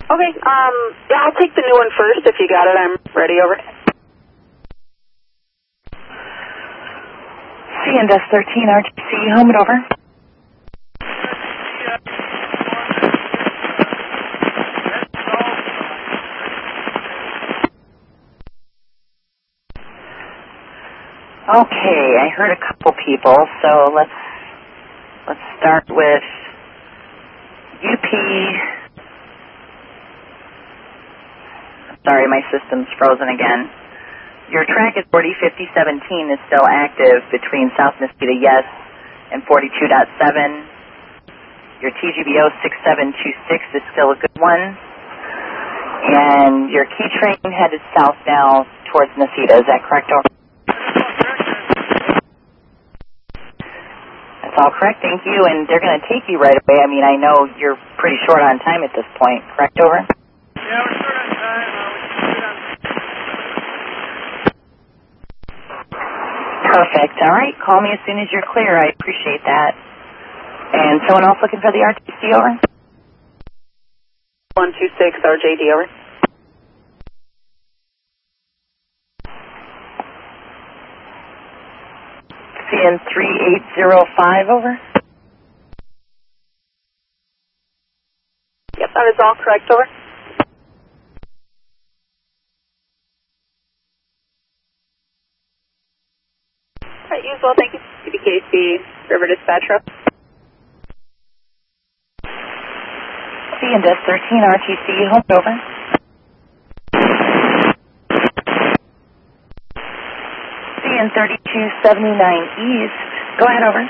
Okay, yeah, I'll take the new one first if you got it. I'm ready, over. CNS 13 RTC, home and over. Okay, I heard a couple people, so let's start with UP. Sorry, my system's frozen again. Your track at 405017 is still active between South Nisketa Yes and 42.7. Your TGBO 6726 is still a good one. And your key train headed south now towards Nisketa. Is that correct? That's all correct, thank you. And they're going to take you right away. I mean, I know you're pretty short on time at this point. Correct, over? Yeah, we're short on time. Perfect. All right. Call me as soon as you're clear. I appreciate that. And someone else looking for the RTC, over? 126 RJD, over. CN 3805, over? Yep, that is all correct, over. All right, you as well, thank you. CBKC River Dispatch Row. CNS 13 RTC, home, over. CN 3279 East, go ahead, over.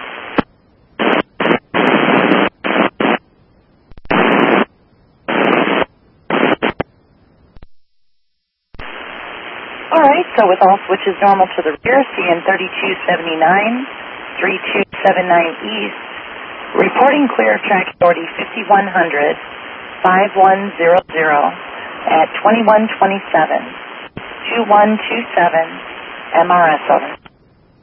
All right, so with all switches normal to the rear, CN 3279, 3279 East, reporting clear of track authority 5100, 5100 at 2127, 2127, MRS, over.